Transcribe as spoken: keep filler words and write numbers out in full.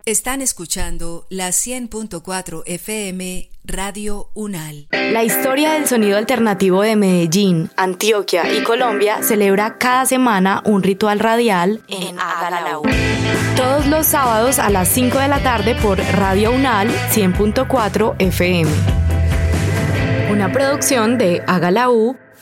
Están escuchando la cien punto cuatro F M Radio UNAL. La historia del sonido alternativo de Medellín, Antioquia y Colombia celebra cada semana un ritual radial en Haga la U. Todos los sábados a las cinco de la tarde por Radio UNAL cien punto cuatro F M. Una producción de Haga la U